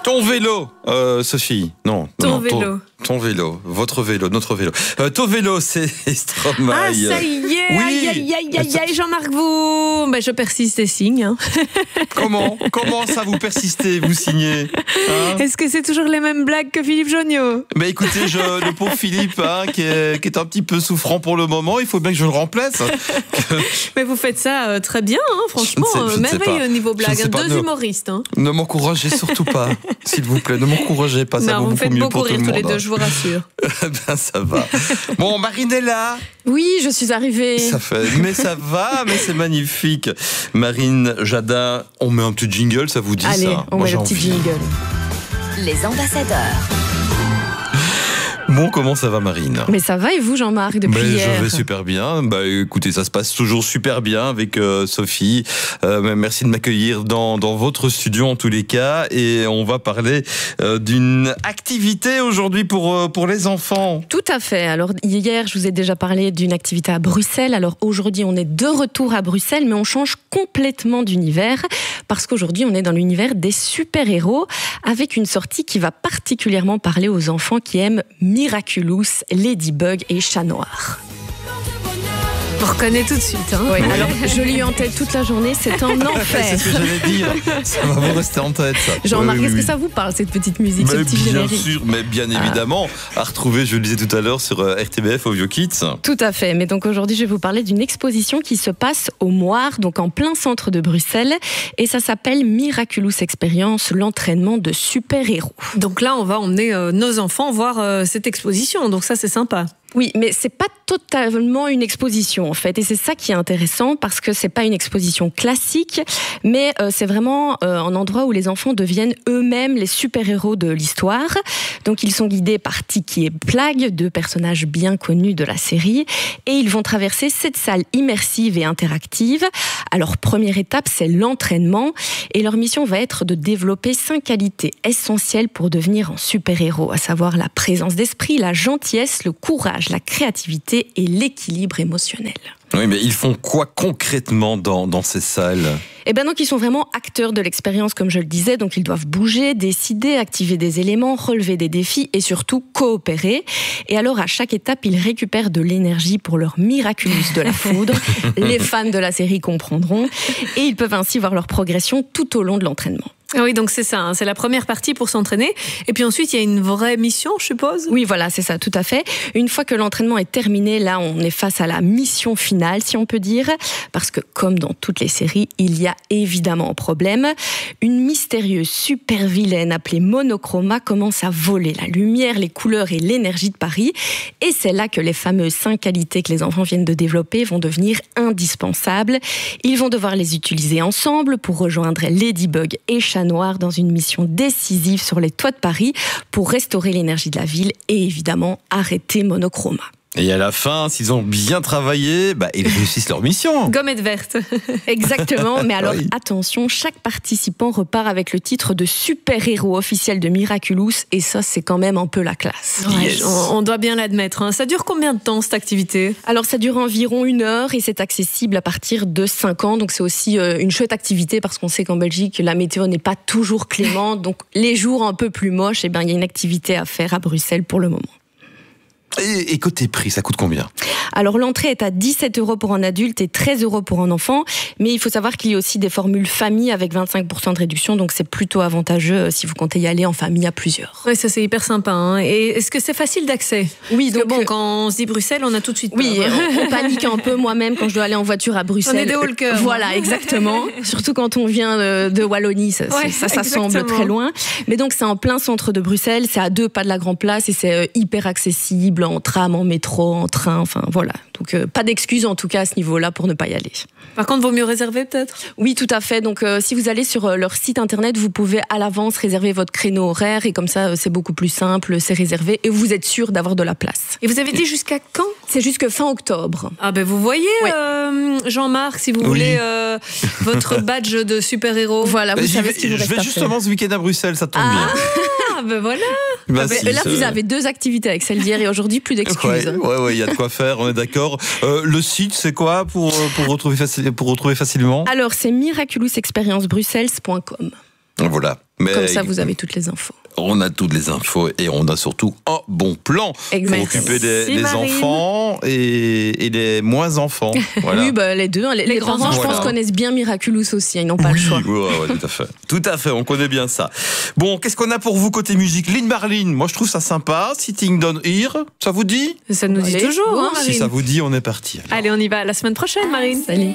Ton vélo, Sophie. Non. Ton vélo. Ton vélo, votre vélo, notre vélo. Ton vélo, c'est Stromae. Ah, ça y est. Oui. Aïe, Jean-Marc, vous... je persiste et signe. Hein. Comment ça vous persistez, vous signez Est-ce que c'est toujours les mêmes blagues que Philippe Jonniot? Écoutez, le pauvre Philippe, qui est un petit peu souffrant pour le moment, il faut bien que je le remplace. Mais vous faites ça très bien, hein, franchement, merveilleux au niveau blague. Deux humoristes. Hein. Ne m'encouragez surtout pas, s'il vous plaît, ne m'encouragez pas, ça va beaucoup mieux pour tout le monde. Non, vous me faites beaucoup rire tous les deux, je vous rassure. Ben, ça va. Bon, Marine est là. Oui, je suis arrivée. Mais ça va, mais c'est magnifique. Marine Jadin, on met un petit jingle, ça vous dit? Allez, ça? on met le petit jingle. Les ambassadeurs. Bon, comment ça va, Marine? Mais ça va, et vous, Jean-Marc, depuis hier? Je vais super bien. Écoutez, ça se passe toujours super bien avec Sophie. Merci de m'accueillir dans votre studio en tous les cas. Et on va parler d'une activité aujourd'hui pour les enfants. Tout à fait. Alors, hier, je vous ai déjà parlé d'une activité à Bruxelles. Alors, aujourd'hui, on est de retour à Bruxelles, mais on change complètement d'univers parce qu'aujourd'hui, on est dans l'univers des super-héros avec une sortie qui va particulièrement parler aux enfants qui aiment Miraculous, Ladybug et Chat Noir. On reconnaît tout de suite. Hein. Oui. Alors, je l'ai eu en tête toute la journée, c'est un enfer. C'est ce que j'allais dire, ça va vous rester en tête. Ça. Jean-Marc, est-ce que ça vous parle, cette petite musique, ce petit générique? Bien sûr, mais bien évidemment, à retrouver, je le disais tout à l'heure, sur RTBF, Ovio Kids. Tout à fait, mais donc aujourd'hui, je vais vous parler d'une exposition qui se passe au Moire, donc en plein centre de Bruxelles, et ça s'appelle Miraculous Experience, l'entraînement de super-héros. Donc là, on va emmener nos enfants voir cette exposition, donc ça, c'est sympa. Oui, mais c'est pas totalement une exposition en fait, et c'est ça qui est intéressant parce que c'est pas une exposition classique, mais c'est vraiment un endroit où les enfants deviennent eux-mêmes les super-héros de l'histoire. Donc ils sont guidés par Tiki et Plagg, deux personnages bien connus de la série, et ils vont traverser cette salle immersive et interactive. Alors première étape, c'est l'entraînement, et leur mission va être de développer 5 qualités essentielles pour devenir un super-héros, à savoir la présence d'esprit, la gentillesse, le courage, la créativité et l'équilibre émotionnel. Oui, mais ils font quoi concrètement dans ces salles ? Donc ils sont vraiment acteurs de l'expérience, comme je le disais. Donc ils doivent bouger, décider, activer des éléments, relever des défis et surtout coopérer. Et alors à chaque étape, ils récupèrent de l'énergie pour leur Miraculous de la foudre. Les fans de la série comprendront. Et ils peuvent ainsi voir leur progression tout au long de l'entraînement. Ah oui, donc c'est ça, hein, c'est la première partie pour s'entraîner. Et puis ensuite, il y a une vraie mission, je suppose ? Oui, voilà, c'est ça, tout à fait. Une fois que l'entraînement est terminé, là, on est face à la mission finale, si on peut dire. Parce que, comme dans toutes les séries, il y a évidemment un problème. Une mystérieuse super-vilaine appelée Monochroma commence à voler la lumière, les couleurs et l'énergie de Paris. Et c'est là que les fameuses 5 qualités que les enfants viennent de développer vont devenir indispensables. Ils vont devoir les utiliser ensemble pour rejoindre Ladybug et Chat Noir dans une mission décisive sur les toits de Paris pour restaurer l'énergie de la ville et évidemment arrêter Monochroma. Et à la fin, s'ils ont bien travaillé, ils réussissent leur mission. Gommette verte. Exactement, mais alors attention, chaque participant repart avec le titre de super-héros officiel de Miraculous, et ça, c'est quand même un peu la classe. Yes. On doit bien l'admettre. Hein. Ça dure combien de temps, cette activité ? Alors, ça dure environ 1 heure et c'est accessible à partir de 5 ans, donc c'est aussi une chouette activité parce qu'on sait qu'en Belgique, la météo n'est pas toujours clémente, donc les jours un peu plus moches, il y a une activité à faire à Bruxelles pour le moment. Et côté prix, ça coûte combien ? Alors l'entrée est à 17 € pour un adulte et 13 € pour un enfant, mais il faut savoir qu'il y a aussi des formules famille avec 25% de réduction, donc c'est plutôt avantageux si vous comptez y aller en famille à plusieurs. Oui, ça c'est hyper sympa. Hein. Et est-ce que c'est facile d'accès ? Oui, donc quand on se dit Bruxelles, on a tout de suite peur. Oui, on panique un peu moi-même quand je dois aller en voiture à Bruxelles. On est des hauts le cœur. Voilà, exactement. Surtout quand on vient de Wallonie, ça semble très loin. Mais donc c'est en plein centre de Bruxelles, c'est à 2 pas de la Grande Place et c'est hyper accessible en tram, en métro, en train, enfin voilà. Donc pas d'excuses en tout cas à ce niveau-là pour ne pas y aller. Par contre, vaut mieux réserver peut-être ? Oui, tout à fait. Donc si vous allez sur leur site internet, vous pouvez à l'avance réserver votre créneau horaire et comme ça c'est beaucoup plus simple, c'est réservé et vous êtes sûr d'avoir de la place. Et vous avez dit jusqu'à quand ? C'est jusqu'à fin octobre. Ah ben vous voyez Jean-Marc, si vous voulez votre badge de super-héros. Voilà, vous savez ce qu'il vous reste à faire. Je vais justement ce week-end à Bruxelles, ça tombe bien. Ah ben voilà. Là vous avez 2 activités avec celle d'hier et aujourd'hui plus d'excuses. Ouais, il y a de quoi faire, on est d'accord. Le site c'est quoi pour retrouver facilement ? Alors c'est miraculousexperiencebruxelles.com. Voilà. Mais Comme ça, vous avez toutes les infos. On a toutes les infos et on a surtout un bon plan pour occuper des enfants et des moins enfants. Voilà. Oui, les deux. Les grands-enfants, je pense, connaissent bien Miraculous aussi. Ils n'ont pas le choix. Ouais, tout à fait. Tout à fait, on connaît bien ça. Bon, qu'est-ce qu'on a pour vous côté musique? Lynn Marlin, moi je trouve ça sympa. Sitting Down Here, ça vous dit? Ça nous dit toujours. Si ça vous dit, on est parti. Allez, on y va. La semaine prochaine, Marine. Salut.